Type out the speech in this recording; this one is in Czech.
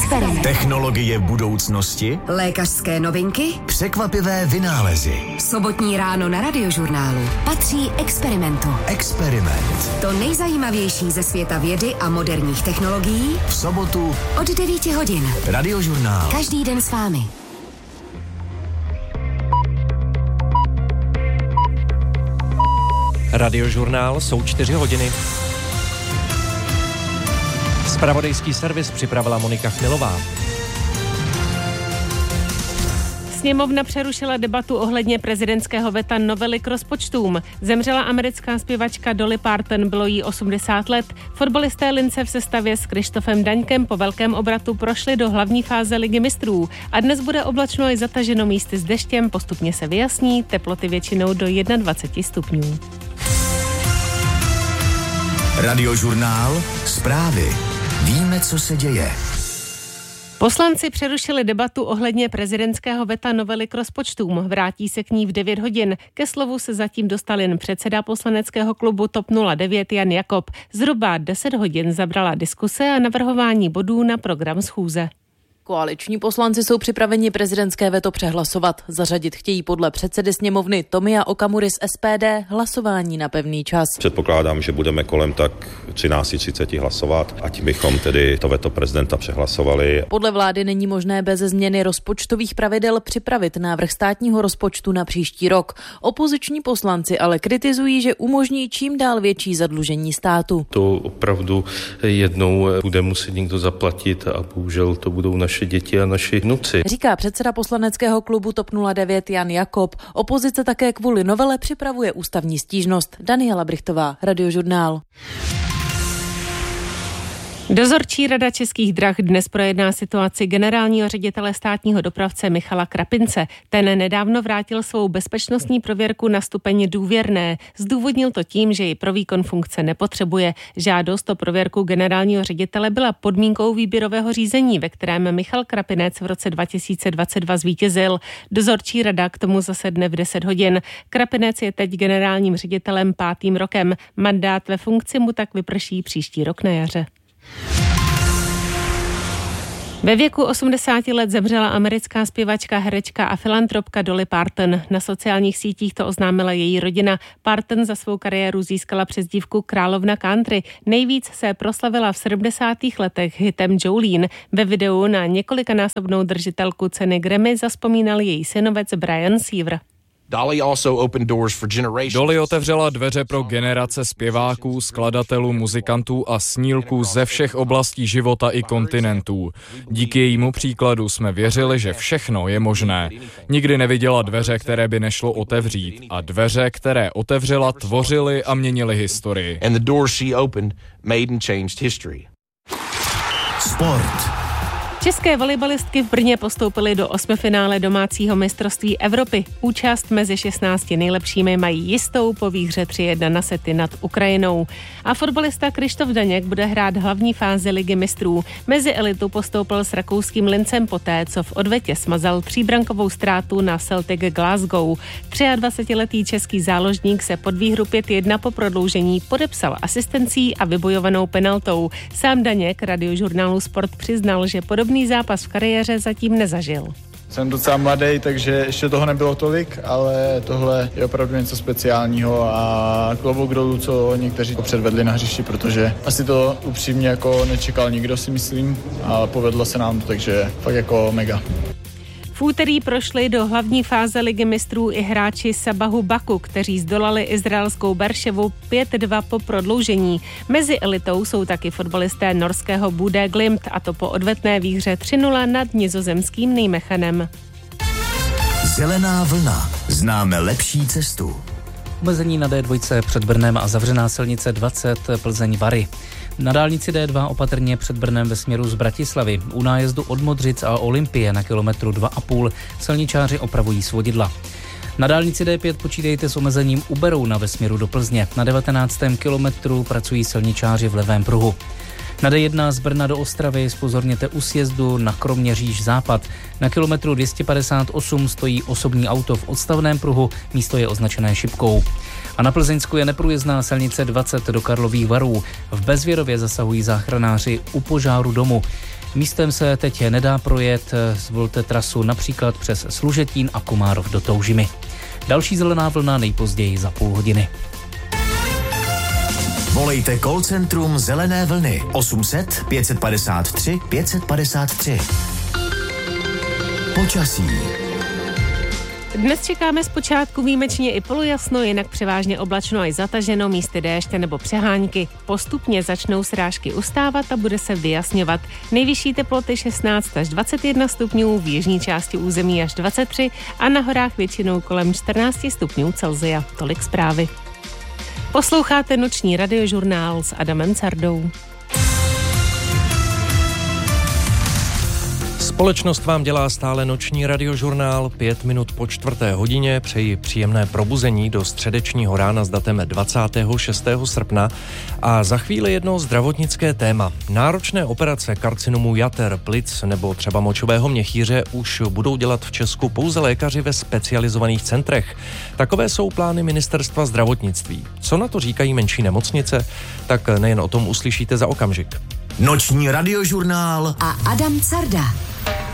Experiment. Technologie budoucnosti, Lékařské novinky, překvapivé vynálezy. Sobotní ráno na Radiožurnálu patří Experimentu. Experiment. To nejzajímavější ze světa vědy a moderních technologií V sobotu od 9 hodin. Radiožurnál. Každý den s vámi. Radiožurnál, jsou 4 hodiny. Zpravodajský servis připravila Monika Chmilová. Sněmovna přerušila debatu ohledně prezidentského veta novely k rozpočtům. Zemřela americká zpěvačka Dolly Parton, bylo jí 80 let. Fotbalisté Lince v sestavě s Krištofem Daňkem po velkém obratu prošli do hlavní fáze Ligy mistrů. A dnes bude oblačno i zataženo místy s deštěm, postupně se vyjasní, teploty většinou do 21 stupňů. Radiožurnál, zprávy. Víme, co se děje. Poslanci přerušili debatu ohledně prezidentského veta novely k rozpočtům. Vrátí se k ní v 9 hodin. Ke slovu se zatím dostal jen předseda poslaneckého klubu TOP 09 Jan Jakob. Zhruba 10 hodin zabrala diskuse a navrhování bodů na program schůze. Koaliční poslanci jsou připraveni prezidentské veto přehlasovat. Zařadit chtějí podle předsedy sněmovny Tomia Okamury z SPD hlasování na pevný čas. Předpokládám, že budeme kolem tak 13:30 hlasovat a tím bychom tedy to veto prezidenta přehlasovali. Podle vlády není možné bez změny rozpočtových pravidel připravit návrh státního rozpočtu na příští rok. Opoziční poslanci ale kritizují, že umožní čím dál větší zadlužení státu. To opravdu jednou bude muset někdo zaplatit a bohužel to budou naše děti a naši vnuci. Říká předseda poslaneckého klubu TOP 09 Jan Jakob. Opozice také kvůli novele připravuje ústavní stížnost. Daniela Brichtová, Radiožurnál. Dozorčí rada Českých drah dnes projedná situaci generálního ředitele státního dopravce Michala Krapince. Ten nedávno vrátil svou bezpečnostní prověrku na stupeň důvěrné. Zdůvodnil to tím, že ji pro výkon funkce nepotřebuje. Žádost o prověrku generálního ředitele byla podmínkou výběrového řízení, ve kterém Michal Krapinec v roce 2022 zvítězil. Dozorčí rada k tomu zasedne v 10 hodin. Krapinec je teď generálním ředitelem 5. rokem. Mandát ve funkci mu tak vyprší příští rok na jaře. Ve věku 80 let zemřela americká zpěvačka, herečka a filantropka Dolly Parton. Na sociálních sítích to oznámila její rodina. Parton za svou kariéru získala přezdívku Královna country. Nejvíc se proslavila v 70. letech hitem Jolene. Ve videu na několikanásobnou držitelku ceny Grammy zavzpomínal její synovec Brian Seaver. Dolly otevřela dveře pro generace zpěváků, skladatelů, muzikantů a snílků ze všech oblastí života i kontinentů. Díky jejímu příkladu jsme věřili, že všechno je možné. Nikdy neviděla dveře, které by nešlo otevřít, a dveře, které otevřela, tvořily a měnily historii. Sport. České volejbalistky v Brně postoupily do 8finále domácího mistrovství Evropy. Účast mezi 16 nejlepšími mají jistou po výhře 3-1 na sety nad Ukrajinou. A fotbalista Krištof Daněk bude hrát hlavní fázi Ligy mistrů. Mezi elitu postoupil s rakouským Lincem poté, co v odvetě smazal 3brankovou ztrátu na Celtic Glasgow. 23letý český záložník se pod výhru 5-1 po prodloužení podepsal asistencí a vybojovanou penaltou. Sám Daněk Radiožurnálu Sport přiznal, že podobný zápas v kariéře zatím nezažil. Jsem docela mladý, takže ještě toho nebylo tolik, ale tohle je opravdu něco speciálního a klobouk dolů, co někteří předvedli na hřišti, protože asi to upřímně jako nečekal nikdo, si myslím, a povedlo se nám to, takže fakt jako mega. V úterý prošli do hlavní fáze Ligy mistrů i hráči Sabahu Baku, kteří zdolali izraelskou Berševu 5-2 po prodloužení. Mezi elitou jsou taky fotbalisté norského Bodø Glimt, a to po odvetné výhře 3-0 nad nizozemským Nijmechenem. Zelená vlna. Známe lepší cestu. Omezení na D2 před Brnem a zavřená silnice 20 Plzeň-Vary. Na dálnici D2 opatrně před Brnem ve směru z Bratislavy. U nájezdu od Modřic a Olympie na kilometru 2,5 silničáři opravují svodidla. Na dálnici D5 počítejte s omezením u Berouna ve směru do Plzně. Na 19. kilometru pracují silničáři v levém pruhu. Na D1 z Brna do Ostravy zpozorněte u sjezdu na Kroměříž západ. Na kilometru 258 stojí osobní auto v odstavném pruhu, místo je označené šipkou. A na Plzeňsku je neprůjezdná silnice 20 do Karlových Varů. V Bezvěrově zasahují záchranáři u požáru domu. Místem se teď nedá projet, zvolte trasu například přes Služetín a Komárov do Toužimy. Další zelená vlna nejpozději za půl hodiny. Volejte call centrum Zelené vlny 800 553 553. Počasí. Dnes čekáme zpočátku výjimečně i polojasno, jinak převážně oblačno až zataženo, místy déště nebo přehánky. Postupně začnou srážky ustávat a bude se vyjasňovat. Nejvyšší teploty 16 až 21 stupňů, v jižní části území až 23 a na horách většinou kolem 14 stupňů Celsia. Tolik zprávy. Posloucháte noční radiožurnál s Adamem Cardou. Společnost vám dělá stále noční radiožurnál 5 minut po 4:00. Přeji příjemné probuzení do středečního rána s datem 26. srpna a za chvíli jedno zdravotnické téma. Náročné operace karcinomu jater, plic nebo třeba močového měchýře už budou dělat v Česku pouze lékaři ve specializovaných centrech. Takové jsou plány ministerstva zdravotnictví. Co na to říkají menší nemocnice? Tak nejen o tom uslyšíte za okamžik. Noční radiožurnál a Adam Carda.